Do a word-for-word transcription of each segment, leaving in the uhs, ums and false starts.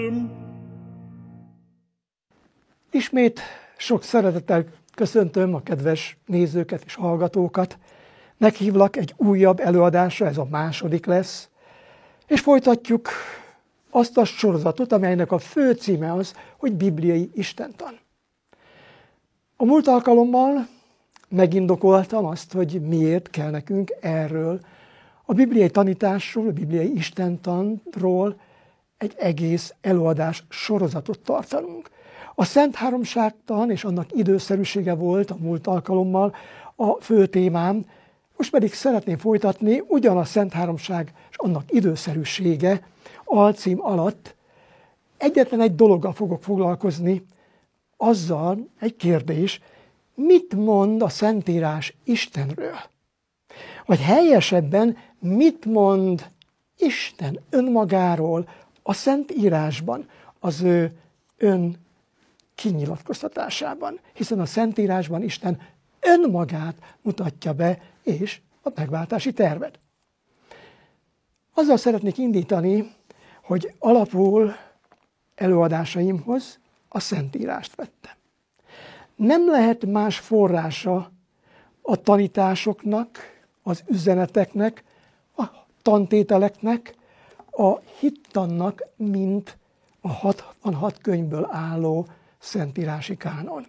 Ismét sok szeretettel köszöntöm a kedves nézőket és hallgatókat. Meghívlak egy újabb előadásra, ez a második lesz, és folytatjuk azt a sorozatot, amelynek a fő címe az, hogy bibliai istentan. A múlt alkalommal megindokoltam azt, hogy miért kell nekünk erről, a bibliai tanításról, a bibliai istentanról egy egész előadás sorozatot tartanunk. A Szent Háromságtan és annak időszerűsége volt a múlt alkalommal a fő témám, most pedig szeretném folytatni ugyan a Szent Háromság és annak időszerűsége alcím alatt. Egyetlen egy dologgal fogok foglalkozni, azzal egy kérdés, mit mond a Szentírás Istenről? Vagy helyesebben, mit mond Isten önmagáról a Szentírásban, az ő ön kinyilatkoztatásában, hiszen a Szentírásban Isten önmagát mutatja be, és a megváltási tervet. Azzal szeretnék indítani, hogy alapul előadásaimhoz a Szentírást vettem. Nem lehet más forrása a tanításoknak, az üzeneteknek, a tantételeknek, a hittannak, mint a hatvanhat könyvből álló szentírási kánon.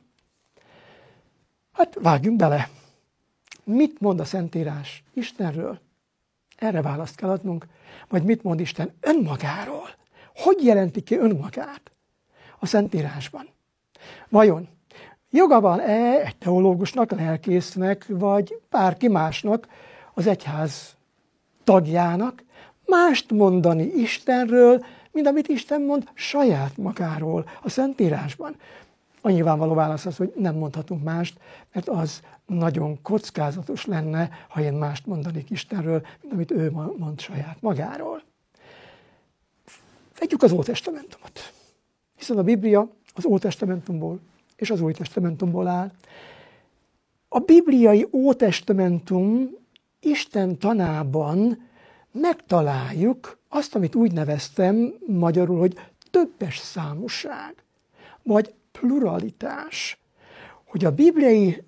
Hát vágjunk bele. Mit mond a Szentírás Istenről? Erre választ kell adnunk. Vagy mit mond Isten önmagáról? Hogy jelenti ki önmagát a Szentírásban? Vajon joga van-e egy teológusnak, lelkésznek, vagy bárki másnak, az egyház tagjának mást mondani Istenről, mint amit Isten mond saját magáról a Szentírásban? A nyilvánvaló válasz az, hogy nem mondhatunk mást, mert az nagyon kockázatos lenne, ha én mást mondanék Istenről, mint amit ő mond saját magáról. Vegyük az Ótestamentumot, hiszen a Biblia az Ótestamentumból és az Új Testamentumból áll. A bibliai Ótestamentum Isten tanában megtaláljuk azt, amit úgy neveztem magyarul, hogy többes számúság, vagy pluralitás, hogy a bibliai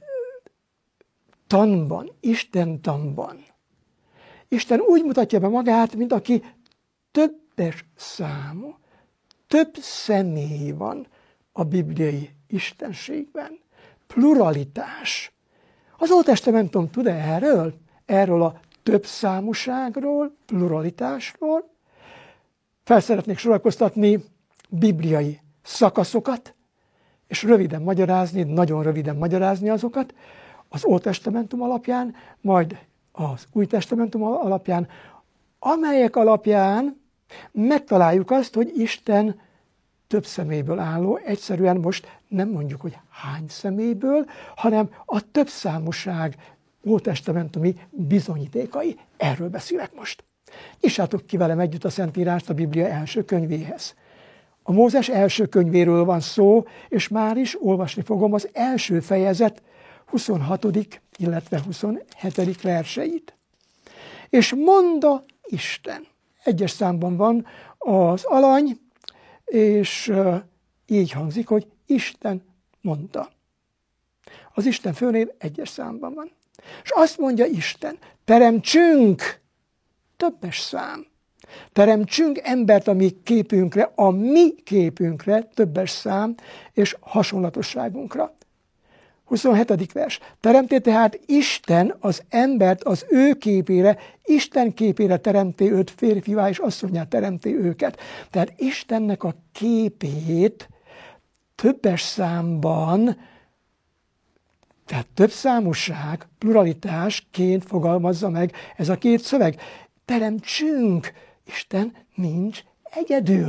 tanban, Isten tanban, Isten úgy mutatja be magát, mint aki többes számú, több személy van a bibliai istenségben. Pluralitás. Az Ótestamentum tud erről? Erről a több számúságról, pluralitásról? Fel szeretnék sorakoztatni bibliai szakaszokat, és röviden magyarázni, nagyon röviden magyarázni azokat az Ótestamentum alapján, majd az Új Testamentum alapján, amelyek alapján megtaláljuk azt, hogy Isten több személyből álló, egyszerűen most nem mondjuk, hogy hány személyből, hanem a többszámúság ótestamentumi bizonyítékai. Erről beszélek most. Nyissátok ki velem együtt a Szentírást a Biblia első könyvéhez. A Mózes első könyvéről van szó, és már is olvasni fogom az első fejezet huszonhatodik illetve huszonhetedik verseit. És mondta Isten. Egyes számban van az alany, és így hangzik, hogy Isten mondta. Az Isten főnév egyes számban van. És azt mondja Isten, teremtsünk, többes szám, teremtsünk embert a mi képünkre, a mi képünkre, többes szám, és hasonlatosságunkra. huszonhetedik vers. Teremté tehát Isten az embert az ő képére, Isten képére teremté őt, férfivá és asszonyá teremté őket. Tehát Istennek a képét többes számban, tehát több számúság, pluralitásként fogalmazza meg ez a két szöveg. Teremtsünk, Isten nincs egyedül.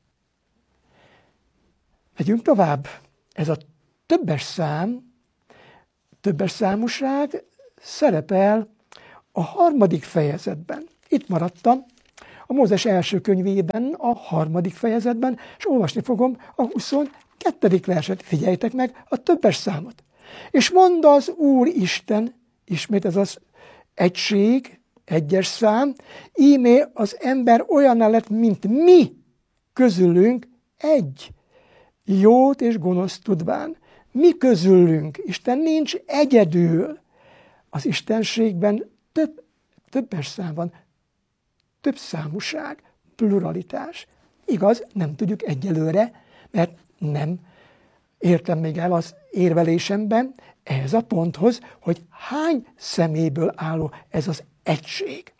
Megyünk tovább. Ez a többes szám, többes számúság szerepel a harmadik fejezetben. Itt maradtam, a Mózes első könyvében, a harmadik fejezetben, és olvasni fogom a huszonkettedik verset. Figyeljtek meg a többes számot. És mondta az Úr Isten, ismét ez az egység, egyes szám, íme az ember olyan lett, mint mi közülünk egy, jót és gonoszt tudván. Mi közülünk, Isten nincs egyedül. Az istenségben több, többes szám van, több számúság, pluralitás. Igaz, nem tudjuk egyelőre, mert nem értem még el az érvelésemben ehhez a ponthoz, hogy hány személyből álló ez az egység.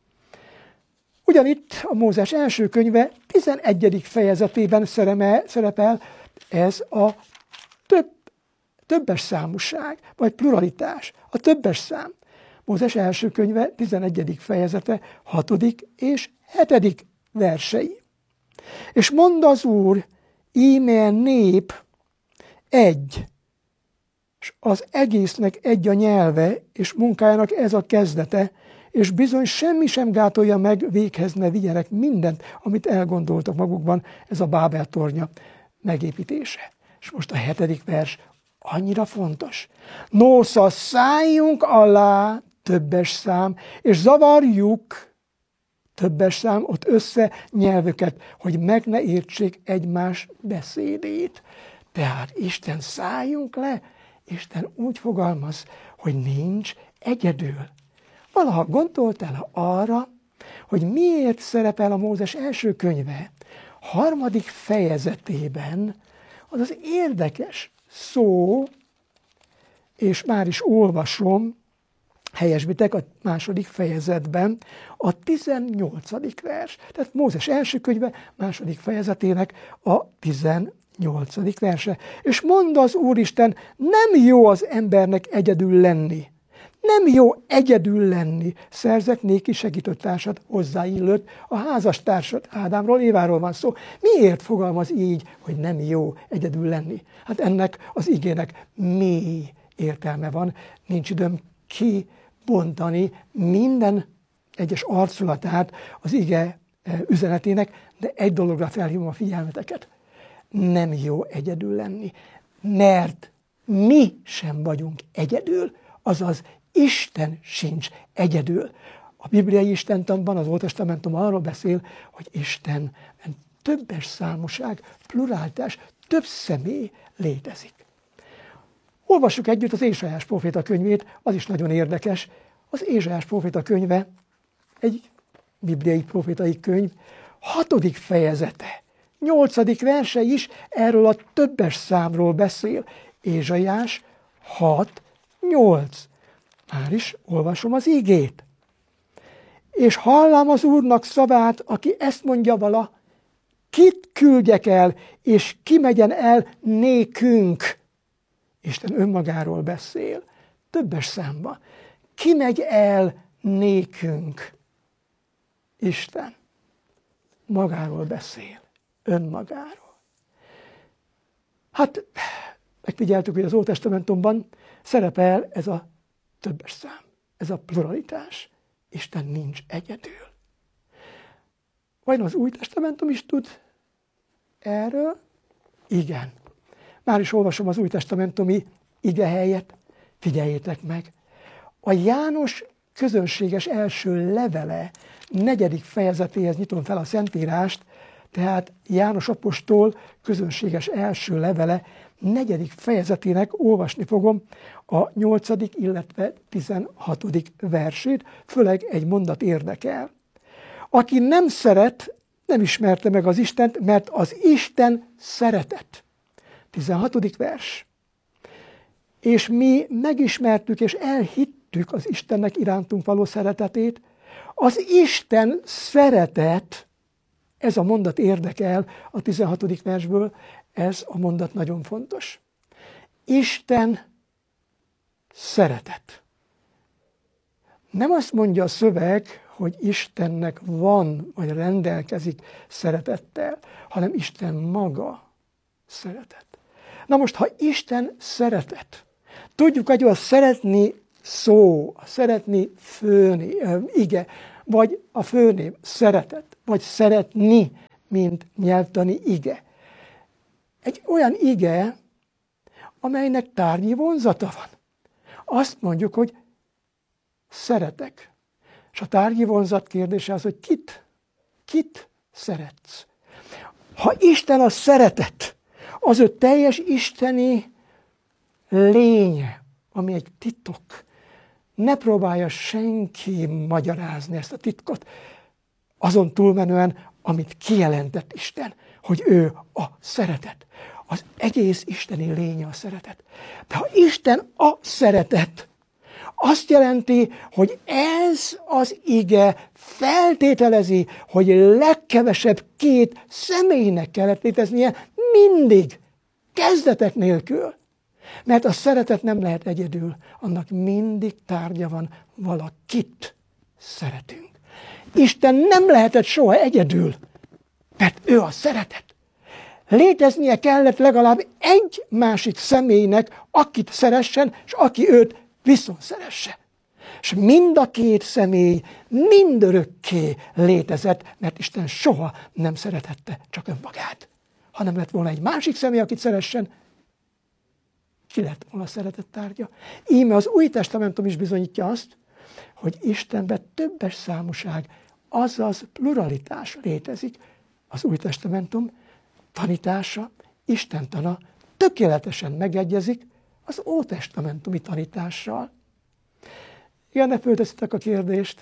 Ugyanitt a Mózes első könyve tizenegyedik fejezetében szerepel ez a több, többes számúság, vagy pluralitás, a többes szám. Mózes első könyve tizenegyedik fejezete hatodik és hetedik versei. És mond az Úr, íme nép egy, és az egésznek egy a nyelve, és munkájának ez a kezdete, és bizony semmi sem gátolja meg, véghez ne vigyenek mindent, amit elgondoltak magukban, ez a Bábel tornya megépítése. És most a hetedik vers annyira fontos. Nosza, szálljunk alá, többes szám, és zavarjuk, többes szám, ott össze nyelvüket, hogy meg ne értsék egymás beszédét. Tehát Isten, szálljunk le, Isten úgy fogalmaz, hogy nincs egyedül. Valaha gondoltál arra, hogy miért szerepel a Mózes első könyve harmadik fejezetében az az érdekes szó, és már is olvasom, helyesbitek a második fejezetben, a tizennyolcadik vers. Tehát Mózes első könyve második fejezetének a tizennyolcadik verse. És mondta az Úristen, nem jó az embernek egyedül lenni. Nem jó egyedül lenni. Szerzek néki segítőtársat, hozzáillőt, a házastársat. Ádámról, Éváról van szó. Miért fogalmaz így, hogy nem jó egyedül lenni? Hát ennek az igének mély értelme van. Nincs időm kibontani minden egyes arculatát az ige üzenetének, de egy dologra felhívom a figyelmeteket. Nem jó egyedül lenni, mert mi sem vagyunk egyedül, azaz Isten sincs egyedül. A bibliai istentanban, az Ótestamentum arról beszél, hogy Isten többes számúság, pluralitás, több személy létezik. Olvassuk együtt az Ézsaiás próféta könyvét, az is nagyon érdekes. Az Ézsaiás próféta könyve egy bibliai prófétai könyv, hatodik fejezete, nyolcadik verse is erről a többes számról beszél. Ézsaiás hat nyolc. Már is olvasom az ígét. És hallám az Úrnak szavát, aki ezt mondja vala, kit küldjek el, és ki megyen el nékünk. Isten önmagáról beszél, többes számban. Ki megy el nékünk? Isten magáról beszél, önmagáról. Hát, megfigyeltük, hogy az Ótestamentumban szerepel ez a többes szám, ez a pluralitás. Isten nincs egyedül. Vajon az Új Testamentum is tud erről? Igen. Már is olvasom az Új Testamentumi igehelyet, figyeljétek meg. A János közönséges első levele negyedik fejezetéhez nyitom fel a Szentírást, tehát János apostol közönséges első levele negyedik fejezetének olvasni fogom a nyolcadik, illetve tizenhatodik versét, főleg egy mondat érdekel. Aki nem szeret, nem ismerte meg az Istent, mert az Isten szeretet. tizenhatodik vers. És mi megismertük és elhittük az Istennek irántunk való szeretetét. Az Isten szeretet, ez a mondat érdekel a tizenhatodik versből, ez a mondat nagyon fontos. Isten szeretet. Nem azt mondja a szöveg, hogy Istennek van, vagy rendelkezik szeretettel, hanem Isten maga szeretet. Na most, ha Isten szeretet, tudjuk, hogy a szeretni szó, a szeretni főni, ige, vagy a főnév szeretet, vagy szeretni, mint nyelvtani ige. Egy olyan ige, amelynek tárgyi vonzata van. Azt mondjuk, hogy szeretek. És a tárgyi vonzat kérdése az, hogy kit, kit szeretsz. Ha Isten a szeretet, az ő teljes isteni lénye, ami egy titok, ne próbálja senki magyarázni ezt a titkot, azon túlmenően, amit kijelentett Isten, hogy ő a szeretet. Az egész isteni lénye a szeretet. De ha Isten a szeretet, azt jelenti, hogy ez az ige feltételezi, hogy legkevesebb két személynek kellett léteznie mindig, kezdetek nélkül. Mert a szeretet nem lehet egyedül, annak mindig tárgya van, valakit szeretünk. Isten nem lehetett soha egyedül, mert ő a szeretet. Léteznie kellett legalább egy másik személynek, akit szeressen, és aki őt viszont szeresse. És mind a két személy mindörökké létezett, mert Isten soha nem szeretette csak önmagát. Ha nem lett volna egy másik személy, akit szeressen, ki lett volna a szeretet tárgya. Íme az Új Testamentum is bizonyítja azt, hogy Istenben többes számúság, azaz pluralitás létezik. Az Új Testamentum tanítása, Istentana tökéletesen megegyezik az ótestamentumi tanítással. Igen, ne fölteszitek a kérdést,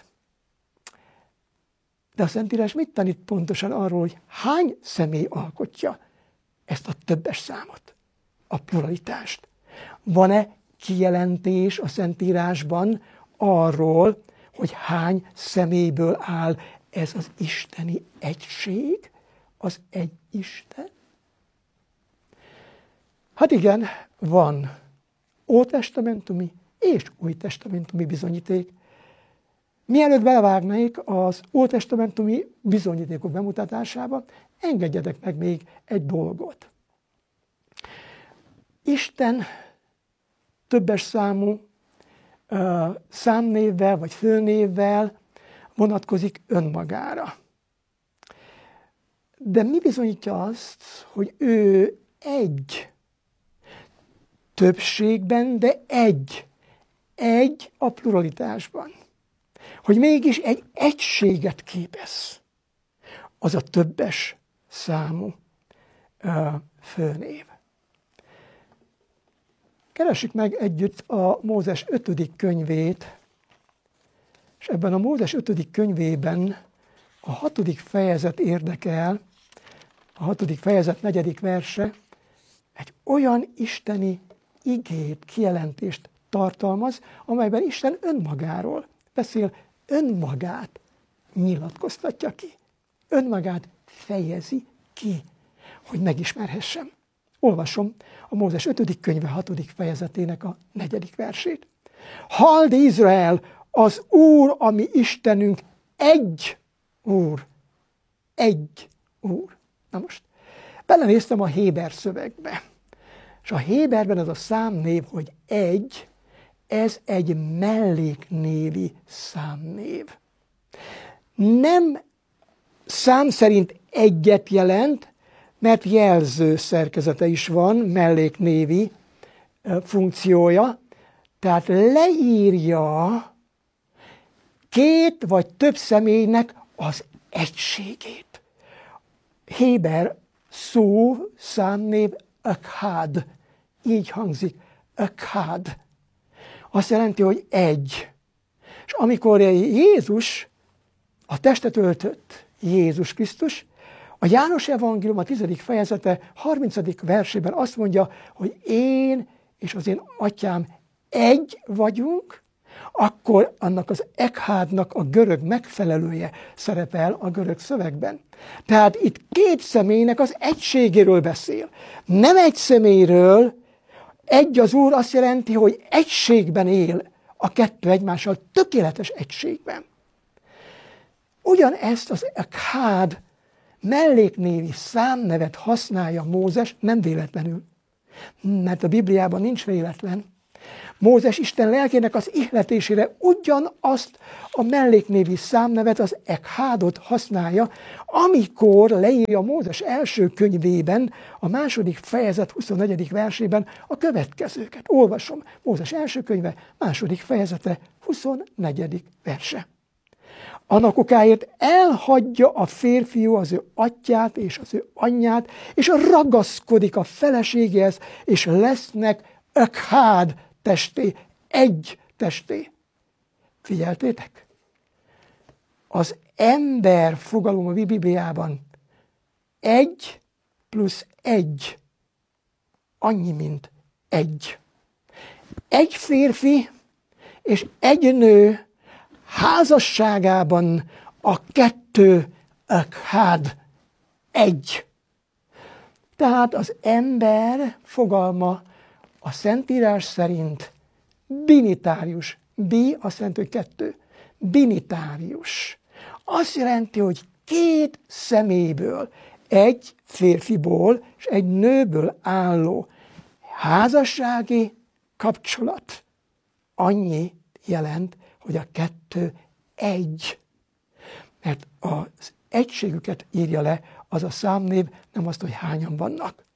de a Szentírás mit tanít pontosan arról, hogy hány személy alkotja ezt a többes számot, a pluralitást? Van-e kijelentés a Szentírásban arról, hogy hány személyből áll ez az isteni egység, az egy Isten? Hát igen, van ótestamentumi és újtestamentumi bizonyíték. Mielőtt belevágnék az ótestamentumi bizonyítékok bemutatásába, engedjetek meg még egy dolgot. Isten többes számú uh, számnévvel vagy főnévvel vonatkozik önmagára. De mi bizonyítja azt, hogy ő egy többségben, de egy, egy a pluralitásban. Hogy mégis egy egységet képez, az a többes számú uh, főnév. Keressük meg együtt a Mózes ötödik könyvét, és ebben a Mózes ötödik könyvében a hatodik fejezet érdekel, a hatodik fejezet negyedik verse egy olyan isteni igét, kijelentést tartalmaz, amelyben Isten önmagáról beszél, önmagát nyilatkoztatja ki. Önmagát fejezi ki, hogy megismerhessem. Olvasom a Mózes ötödik könyve hatodik fejezetének a negyedik versét. Halld Izrael, az Úr, a mi Istenünk, egy Úr. Egy Úr. Na most, belenéztem a héber szövegbe. És a héberben ez a számnév, hogy egy, ez egy melléknévi számnév. Nem szám szerint egyet jelent, mert jelző szerkezete is van, melléknévi funkciója, tehát leírja két vagy több személynek az egységét. Héber szó, számnév, ekhad. Így hangzik, ekhad. Azt jelenti, hogy egy. És amikor Jézus, a testet öltött Jézus Krisztus, a János Evangélium a tizedik fejezete harmincadik versében azt mondja, hogy én és az én atyám egy vagyunk, akkor annak az ekhádnak a görög megfelelője szerepel a görög szövegben. Tehát itt két személynek az egységéről beszél. Nem egy személyről, egy az Úr azt jelenti, hogy egységben él a kettő egymással, tökéletes egységben. Ugyanezt az ekhád melléknévi számnevet használja Mózes, nem véletlenül, mert a Bibliában nincs véletlen. Mózes Isten lelkének az ihletésére ugyanazt a melléknévi számnevet, az ekhádot használja, amikor leírja Mózes első könyvében, a második fejezet huszonnegyedik versében a következőket. Olvasom, Mózes első könyve, második fejezete, huszonnegyedik verse. Annak okáért elhagyja a férfiú az ő atyát és az ő anyját, és ragaszkodik a feleségéhez, és lesznek ökhád testé, egy testé. Figyeltétek? Az ember fogalom a Bibliában egy plusz egy annyi, mint egy. Egy férfi és egy nő házasságában a kettő ökhád egy. Tehát az ember fogalma a Szentírás szerint binitárius. Bi azt jelenti, hogy kettő. Binitárius. Azt jelenti, hogy két személyből, egy férfiból és egy nőből álló házassági kapcsolat annyi jelent, hogy a kettő egy. Mert az egységüket írja le az a számnév, nem azt, hogy hányan vannak.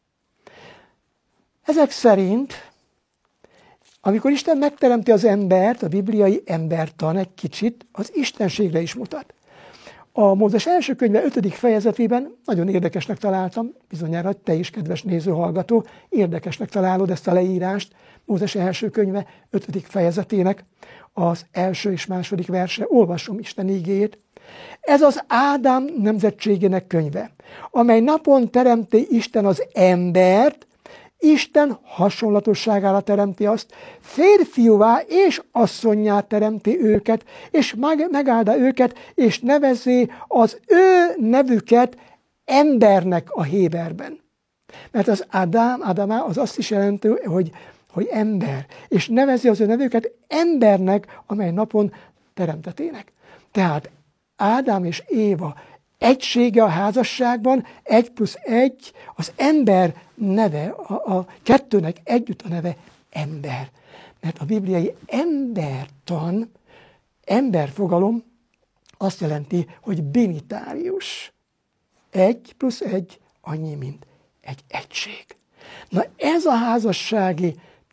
Ezek szerint, amikor Isten megteremti az embert, a bibliai embertan egy kicsit az istenségre is mutat. A Mózes első könyve ötödik fejezetében nagyon érdekesnek találtam, bizonyára te is, kedves néző-hallgató, érdekesnek találod ezt a leírást, Mózes első könyve ötödik fejezetének az első és második verse, olvasom Isten ígéjét. Ez az Ádám nemzetségének könyve, amely napon teremti Isten az embert, Isten hasonlatosságára teremti azt, férfiúvá és asszonnyá teremti őket, és megáldja őket, és nevezi az ő nevüket embernek a héberben. Mert az Ádám, Ádámá az azt is jelenti, hogy, hogy ember, és nevezi az ő nevüket embernek, amely napon teremtetének. Tehát Ádám és Éva egysége a házasságban, egy plusz egy, az ember neve, a, a kettőnek együtt a neve ember. Mert a bibliai embertan, emberfogalom azt jelenti, hogy binitárius. Egy plusz egy annyi, mint egy egység. Na ez a házassági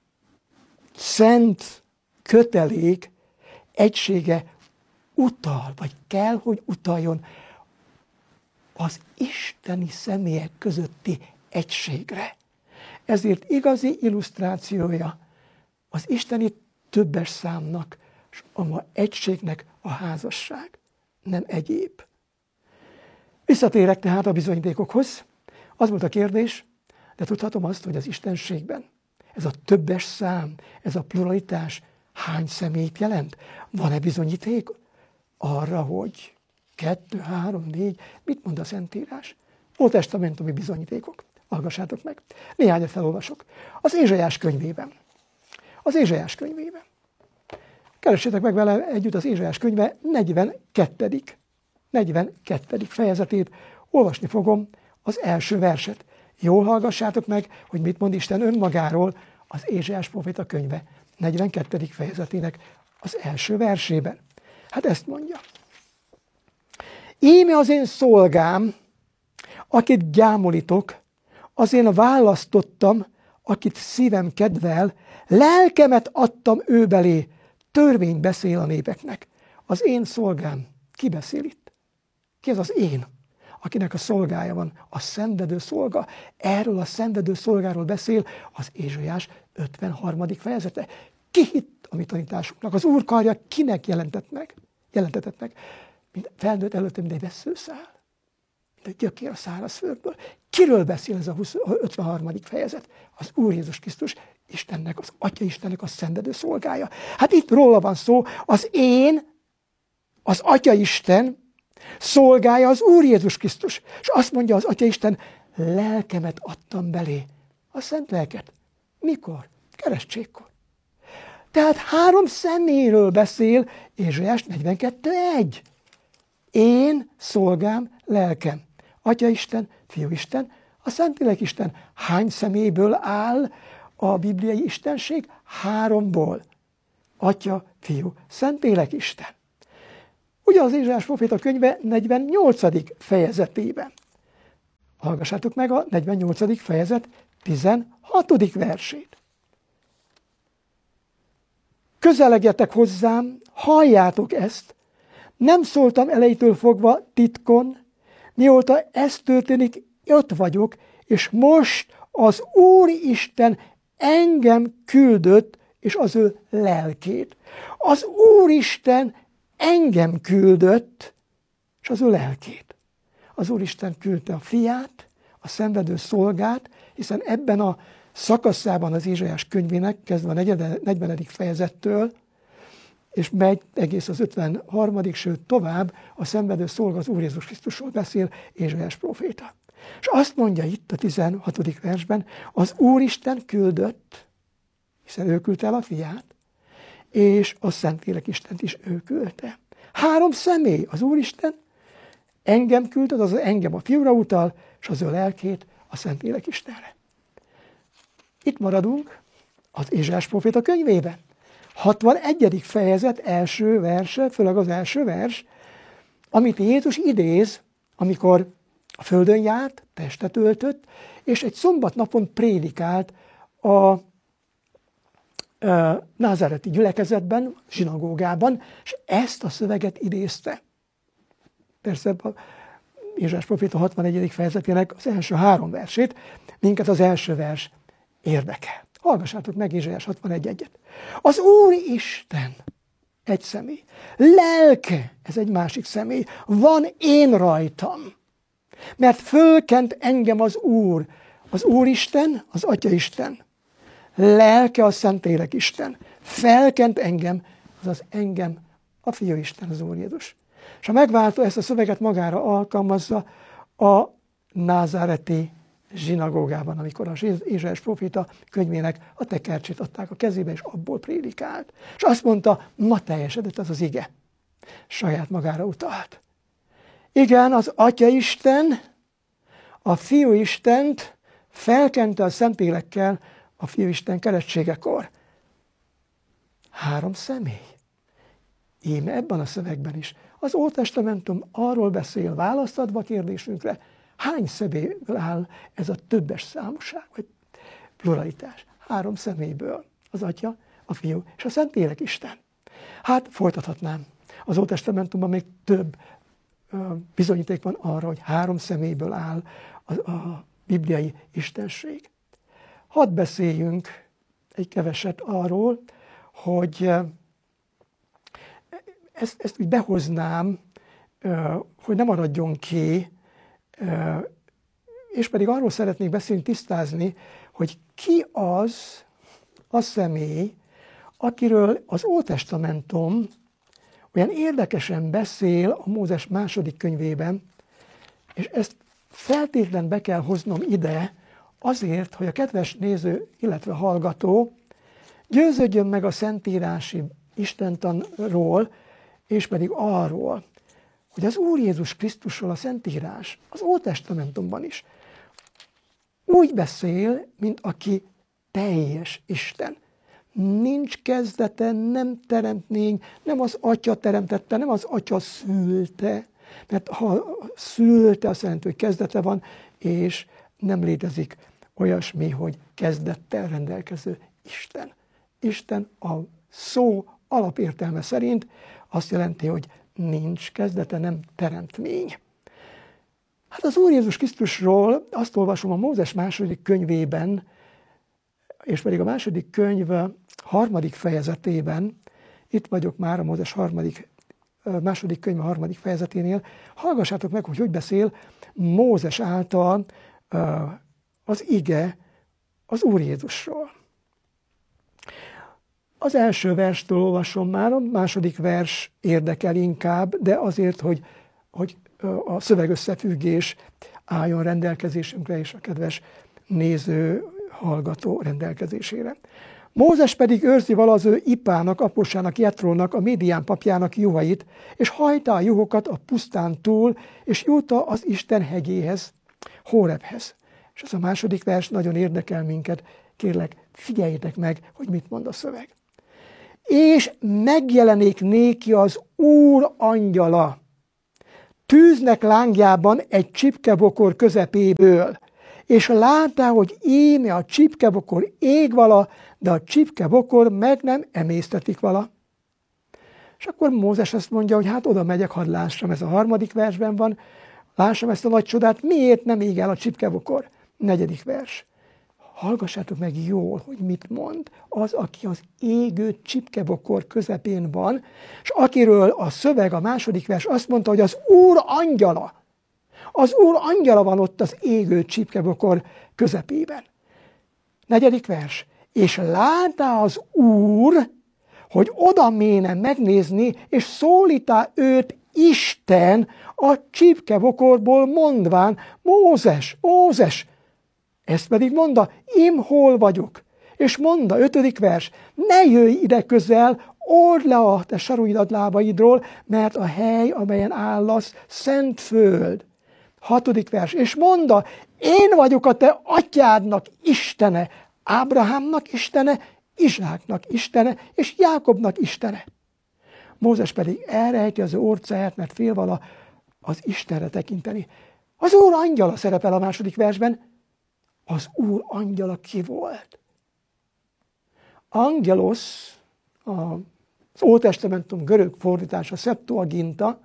szent kötelék egysége utal, vagy kell, hogy utaljon az isteni személyek közötti egységre. Ezért igazi illusztrációja az isteni többes számnak, és a ma egységnek a házasság, nem egyéb. Visszatérek tehát a bizonyítékokhoz. Az volt a kérdés, de tudhatom azt, hogy az istenségben ez a többes szám, ez a pluralitás hány személyt jelent? Van-e bizonyíték arra, hogy kettő, három, négy, mit mond a Szentírás? Ótestamentumi bizonyítékok. Hallgassátok meg. Néhányat felolvasok. Az Ézsaiás könyvében. Az Ézsaiás könyvében. Keressétek meg vele együtt az Ézsaiás könyve negyvenkettedik negyvenkettedik fejezetét. Olvasni fogom az első verset. Jól hallgassátok meg, hogy mit mond Isten önmagáról az Ézsaiás próféta könyve negyvenkettedik fejezetének az első versében. Hát ezt mondja. Íme az én szolgám, akit gyámolítok, az én választottam, akit szívem kedvel, lelkemet adtam ő belé, törvényt beszél a népeknek. Az én szolgám, ki beszél itt? Ki az az én, akinek a szolgája van? A szenvedő szolga. Erről a szenvedő szolgáról beszél az Ézsaiás ötvenharmadik fejezete. Ki hitt a mi tanításunknak? Az Úr karja kinek jelentett meg? Jelentetett meg? Mint felnőtt előtte, mint egy vesszőszál. Mint egy gyökér a szárazföldből. Kiről beszél ez a ötvenharmadik fejezet? Az Úr Jézus Krisztus, Istennek, az Atya Istennek a szenvedő szolgája. Hát itt róla van szó, az én, az Atya Isten szolgája az Úr Jézus Krisztus. És azt mondja az Atya Isten, lelkemet adtam belé. A szent lelket. Mikor? Keresztségkor. Tehát három személyről beszél Ézsaiás negyvenkettő egy. Én, szolgám, lelkem. Atya Isten, Fiú Isten, a Szentlélek Isten. Hány személyből áll a bibliai istenség? Háromból. Atya, Fiú, Szentlélek Isten. Ugye az Ézsaiás próféta könyve negyvennyolcadik fejezetében. Hallgassátok meg a negyvennyolcadik fejezet tizenhatodik versét. Közelegjetek hozzám, halljátok ezt, Nem szóltam elejétől fogva titkon, mióta ez történik, ott vagyok, és most az Úristen engem küldött, és az ő lelkét. Az Úristen engem küldött, és az ő lelkét. Az Úristen küldte a fiát, a szenvedő szolgát, hiszen ebben a szakaszában az Ézsaiás könyvének, kezdve a negyvenedik fejezettől, és megy egész az ötvenharmadik sőt tovább, a szenvedő szolga az Úr Jézus Krisztusról beszél Ézsaiás próféta. És azt mondja itt a tizenhatodik versben, az Úristen küldött, hiszen ő küldte el a fiát, és a Szentlélek Istent is ő küldte. Három személy, az Úristen, engem küldött, azaz engem a fiúra utal, és az ő lelkét a Szentlélek Istenre. Itt maradunk az Ézsaiás próféta könyvében. hatvanegyedik fejezet első verse, főleg az első vers, amit Jézus idéz, amikor a földön járt, testet öltött, és egy szombatnapon prédikált a názáreti gyülekezetben, zsinagógában, és ezt a szöveget idézte. Persze a Ézsaiás próféta hatvanegyedik fejezetének az első három versét, minket az első vers érdekel. Hallgassátok meg Ézsaiás hatvanegy egyet. Az Úr Isten egy személy, lelke, ez egy másik személy, van én rajtam, mert fölkent engem az Úr, az Úristen, az Atyaisten, lelke a Szentlélek Isten, felkent engem, azaz engem a Fiúisten, az Úr Jézus. És a megváltó ezt a szöveget magára alkalmazza a názáreti zsinagógában, amikor az Ézsaiás próféta könyvének a tekercsét adták a kezébe, és abból prédikált. És azt mondta, ma teljesedett ez az ige. Saját magára utalt. Igen, az Atyaisten, a Fiúistent felkente a Szentlélekkel a Fiúisten keresztségekor. Három személy. Íme ebben a szövegben is. Az Ótestamentum arról beszél, választ adva a kérdésünkre, hány személyből áll ez a többes számúság, vagy pluralitás? Három személyből. Az Atya, a Fiú és a Szentlélek Isten. Hát folytathatnám. Az Ótestamentumban még több ö, bizonyíték van arra, hogy három személyből áll a, a bibliai istenség. Hadd beszéljünk egy keveset arról, hogy ezt, ezt úgy behoznám, hogy ne maradjon ki, és pedig arról szeretnék beszélni, tisztázni, hogy ki az a személy, akiről az Ótestamentum olyan érdekesen beszél a Mózes második könyvében, és ezt feltétlenül be kell hoznom ide, azért, hogy a kedves néző, illetve hallgató győződjön meg a szentírási istentanról, és pedig arról, hogy az Úr Jézus Krisztusról a Szentírás, az Ótestamentumban is úgy beszél, mint aki teljes Isten. Nincs kezdete, nem teremtmény, nem az Atya teremtette, nem az Atya szülte, mert ha szülte, azt jelenti, hogy kezdete van, és nem létezik olyasmi, hogy kezdettel rendelkező Isten. Isten a szó alapértelme szerint azt jelenti, hogy nincs kezdete, nem teremtmény. Hát az Úr Jézus Krisztusról azt olvasom a Mózes második könyvében, és pedig a második könyv harmadik fejezetében, itt vagyok már a Mózes harmadik, második könyv harmadik fejezeténél, hallgassátok meg, hogy hogy beszél Mózes által az ige az Úr Jézusról. Az első verstől olvasom már, a második vers érdekel inkább, de azért, hogy, hogy a szövegösszefüggés álljon rendelkezésünkre, és a kedves néző, hallgató rendelkezésére. Mózes pedig őrzi vala az ő ipának, aposának, Jetrónak, a Midián papjának juhait, és hajtá a juhokat a pusztán túl, és jutta az Isten hegyéhez, Hórebhez. És ez a második vers nagyon érdekel minket. Kérlek, figyeljétek meg, hogy mit mond a szöveg. És megjelenik néki az Úr angyala, tűznek lángjában egy csipkebokor közepéből, és látá, hogy íme a csipkebokor ég vala, de a csipkebokor meg nem emésztetik vala. És És akkor Mózes azt mondja, hogy hát oda megyek, hadd lássam, ez a harmadik versben van, lássam ezt a nagy csodát, miért nem ég el a csipkebokor? Negyedik vers. Hallgassátok meg jól, hogy mit mond az, aki az égő csipkebokor közepén van, és akiről a szöveg, a második vers azt mondta, hogy az Úr angyala, az Úr angyala van ott az égő csipkebokor közepében. Negyedik vers. És látá az Úr, hogy oda méne megnézni, és szólítá őt Isten a csipkebokorból mondván, Mózes, Mózes, ezt pedig mondta, én hol vagyok? És mondta, ötödik vers, ne jöjj ide közel, old le a te saruidat lábaidról, mert a hely, amelyen állasz, szent föld. Hatodik vers, és mondta, én vagyok a te atyádnak Istene, Ábrahámnak Istene, Izsáknak Istene, és Jákobnak Istene. Mózes pedig elrejti az orcáját, mert fél vala az Istenre tekinteni. Az Úr angyala szerepel a második versben. Az Úr angyala ki volt? Angelos, az Ótestamentum görög fordítása, Septuaginta.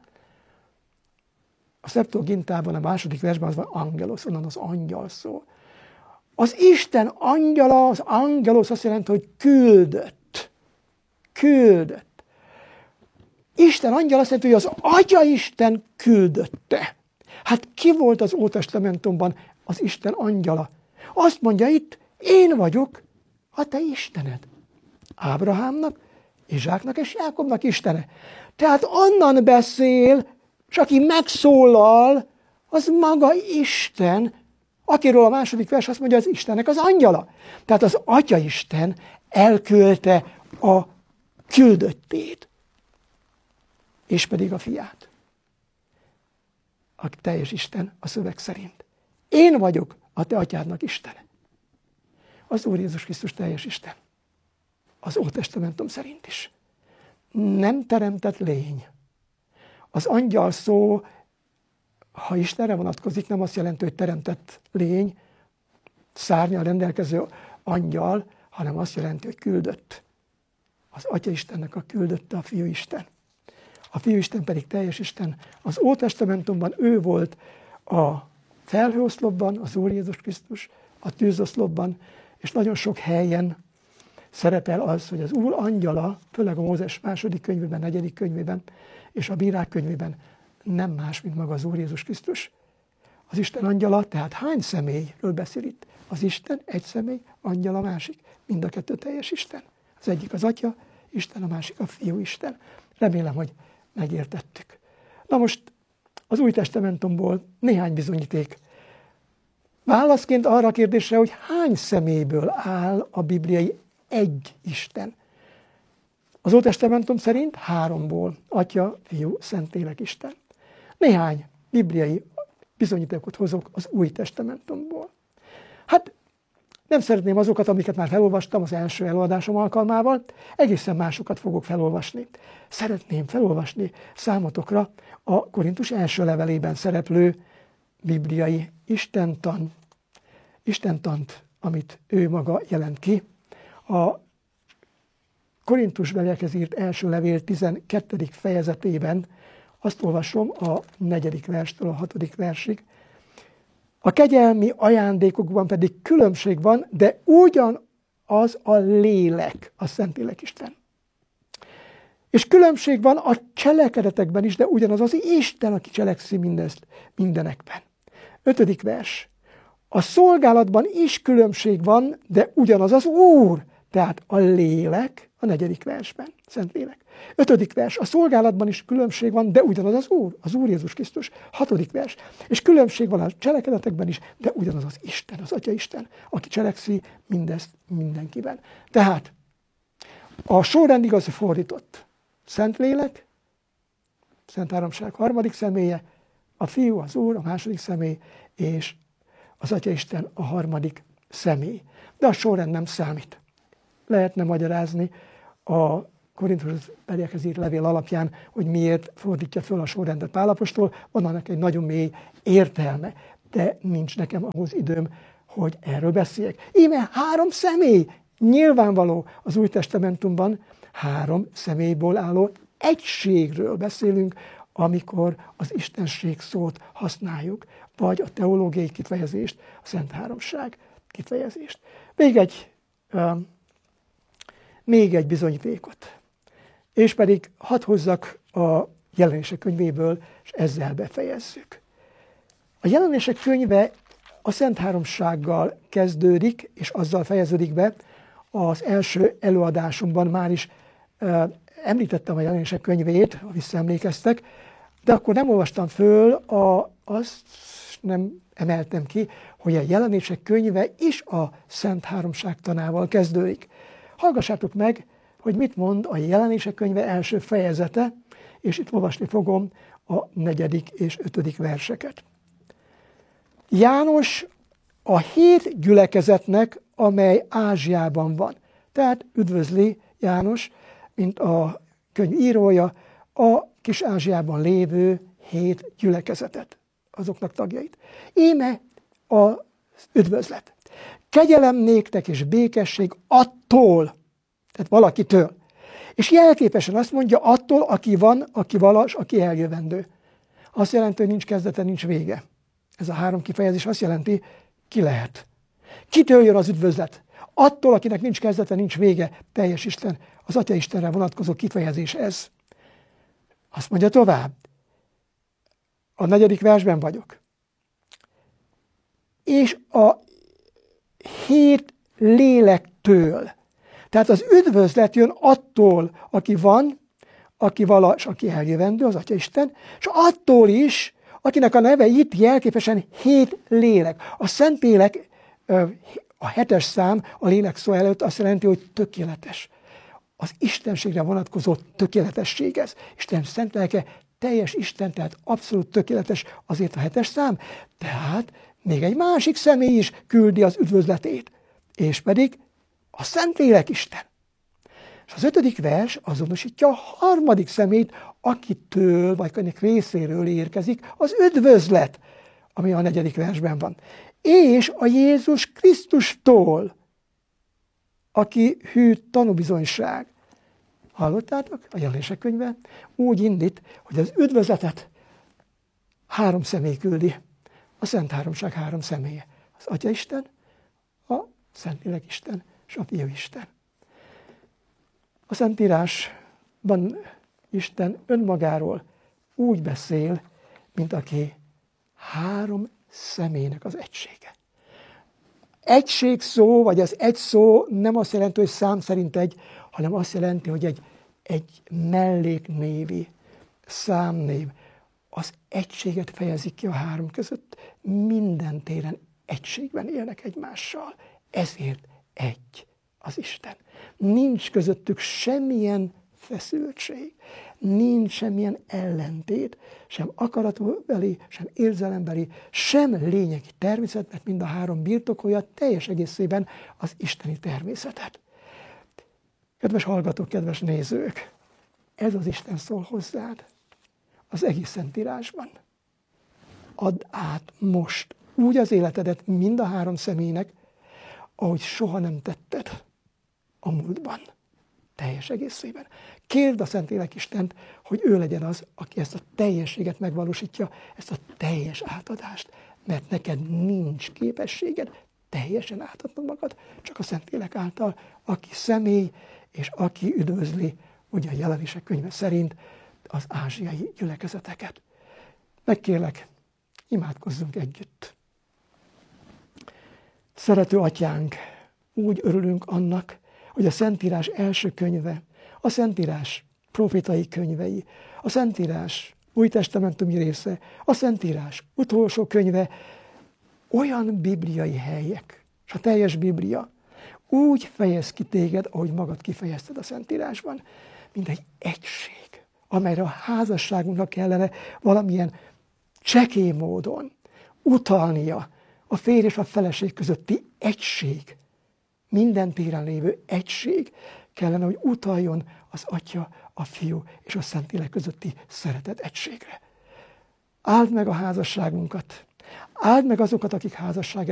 A Septuagintában a második versben az van angelos, onnan az angyal szó. Az Isten angyala, az angelos azt jelenti, hogy küldött. Küldött. Isten angyal azt jelenti, hogy az Atya Isten küldötte. Hát ki volt az Ótestamentumban az Isten angyala? Azt mondja itt, én vagyok a te Istened. Ábrahámnak, Izsáknak és Jákobnak Istene. Tehát onnan beszél, és aki megszólal, az maga Isten, akiről a második vers azt mondja, az Istennek az angyala. Tehát az Atya Isten elküldte a küldöttét, és pedig a fiát. A teljes Isten a szöveg szerint. Én vagyok a te atyádnak Istene. Az Úr Jézus Krisztus teljes Isten. Az Ótestamentum szerint is. Nem teremtett lény. Az angyal szó, ha Istenre vonatkozik, nem azt jelenti, hogy teremtett lény, szárnyal rendelkező angyal, hanem azt jelenti, hogy küldött. Az Atya Istennek a küldötte a Fiú Isten. A Fiú Isten pedig teljes Isten. Az Ótestamentumban ő volt a felhőoszlopban, az Úr Jézus Krisztus, a tűzoszlopban, és nagyon sok helyen szerepel az, hogy az Úr angyala, főleg a Mózes második könyvében, negyedik könyvében, és a Bírák könyvében nem más, mint maga az Úr Jézus Krisztus. Az Isten angyala, tehát hány személyről beszél itt? Az Isten egy személy, angyal a másik. Mind a kettő teljes Isten. Az egyik az Atya Isten, a másik a Fiú Isten. Remélem, hogy megértettük. Na most az Új Testamentumból néhány bizonyíték. Válaszként arra a kérdésre, hogy hány személyből áll a bibliai egy Isten. Az Ótestamentum szerint háromból, Atya, Fiú, Szentlélek Isten. Néhány bibliai bizonyítékot hozok az Új Testamentumból. Hát nem szeretném azokat, amiket már felolvastam az első előadásom alkalmával, egészen másokat fogok felolvasni. Szeretném felolvasni számotokra a Korintus első levelében szereplő bibliai istentan, istentant, amit ő maga jelent ki. A Korintusbeliekhez írt első levél tizenkettedik fejezetében azt olvasom a negyedik verstől a hatodik versig. A kegyelmi ajándékokban pedig különbség van, de ugyanaz a lélek, a Szentlélek Isten. És különbség van a cselekedetekben is, de ugyanaz az Isten, aki cselekszi mindezt mindenekben. Ötödik vers. A szolgálatban is különbség van, de ugyanaz az Úr, tehát a lélek, a negyedik versben, Szentlélek. Ötödik vers, a szolgálatban is különbség van, de ugyanaz az Úr, az Úr Jézus Krisztus. Hatodik vers, és különbség van a cselekedetekben is, de ugyanaz az Isten, az Atya Isten, aki cselekszi mindezt mindenkiben. Tehát a sorrend igaz, fordított. Szentlélek, Szent Háromság harmadik személye, a Fiú, az Úr, a második személy, és az Atya Isten a harmadik személy. De a sorrend nem számít. Lehetne magyarázni a Korintusbeliekhez írt levél alapján, hogy miért fordítja föl a sorrendet Pál apostol, van annak egy nagyon mély értelme, de nincs nekem ahhoz időm, hogy erről beszéljek. Íme három személy, nyilvánvaló az Új Testamentumban három személyből álló egységről beszélünk, amikor az istenség szót használjuk, vagy a teológiai kifejezést, a Szent Háromság kifejezést. Még egy, uh, még egy bizonyítékot. És pedig hadd hozzak a Jelenések könyvéből, és ezzel befejezzük. A Jelenések könyve a Szent Háromsággal kezdődik, és azzal fejeződik be. Az első előadásunkban már is uh, említettem a Jelenések könyvét, ha visszaemlékeztek, de akkor nem olvastam föl, a, azt nem emeltem ki, hogy a Jelenések könyve is a Szent Háromság tanával kezdődik. Hallgassátok meg, hogy mit mond a Jelenések könyve első fejezete, és itt olvasni fogom a negyedik és ötödik verseket. János a hét gyülekezetnek, amely Ázsiában van. Tehát üdvözli János, mint a könyv írója, a kis Ázsiában lévő hét gyülekezetet, azoknak tagjait. Íme az üdvözlet. Kegyelem néktek és békesség attól, tehát valakitől. És jelképesen azt mondja, attól, aki van, aki valas, aki eljövendő. Azt jelenti, hogy nincs kezdete, nincs vége. Ez a három kifejezés azt jelenti, ki lehet. Kitől jön az üdvözlet? Attól, akinek nincs kezdete, nincs vége, teljes Isten, az Atya Istenre vonatkozó kifejezés ez. Azt mondja tovább. A negyedik versben vagyok. És a hét lélektől. Tehát az üdvözlet jön attól, aki van, aki vala, és aki eljövendő, az Atya Isten, és attól is, akinek a neve itt jelképesen hét lélek. A Szentlélek, a hetes szám a lélek szó előtt azt jelenti, hogy tökéletes. Az istenségre vonatkozó tökéletesség ez. Isten szent lelke teljes Isten, tehát abszolút tökéletes, azért a hetes szám. Tehát még egy másik személy is küldi az üdvözletét, és pedig a Szentlélek Isten. És az ötödik vers azonosítja a harmadik személyt, akitől, vagy ennek részéről érkezik az üdvözlet, ami a negyedik versben van. És a Jézus Krisztustól, aki hű tanúbizonyság. Hallottátok? A Jelenések könyve úgy indít, hogy az üdvözletet három személy küldi. A Szent Háromság három személye. Az Atya Isten, a Szentlélek Isten és a Fiú Isten. A Szentírásban Isten önmagáról úgy beszél, mint aki három személynek az egysége. Egység szó, vagy az egy szó nem azt jelenti, hogy szám szerint egy, hanem azt jelenti, hogy egy, egy melléknévi számnév. Az egységet fejezik ki a három között. Minden téren egységben élnek egymással. Ezért egy az Isten. Nincs közöttük semmilyen feszültség, nincs semmilyen ellentét, sem akaratbeli, sem érzelembeli, sem lényegi természet, mert mind a három birtokolja teljes egészében az isteni természetet. Kedves hallgatók, kedves nézők, ez az Isten szól hozzád az egész Szentírásban. Add át most úgy az életedet mind a három személynek, ahogy soha nem tetted a múltban, teljes egészében. Kérd a Szentlélek Istent, hogy ő legyen az, aki ezt a teljességet megvalósítja, ezt a teljes átadást, mert neked nincs képességed teljesen átadnod magad, csak a Szentlélek által, aki személy, és aki üdvözli, ugye a Jelenések könyve szerint, az ázsiai gyülekezeteket. Megkérlek, imádkozzunk együtt. Szerető Atyánk, úgy örülünk annak, hogy a Szentírás első könyve, a Szentírás profétai könyvei, a Szentírás újtestamentumi része, a Szentírás utolsó könyve olyan bibliai helyek, és a teljes Biblia úgy fejez ki téged, ahogy magad kifejezted a Szentírásban, mint egy egység, amelyre a házasságunknak kellene valamilyen csekély módon utalnia, a férj és a feleség közötti egység, minden téren lévő egység kellene, hogy utaljon az Atya, a Fiú és a Szentlélek közötti szeretet egységre. Áld meg a házasságunkat, áld meg azokat, akik házasság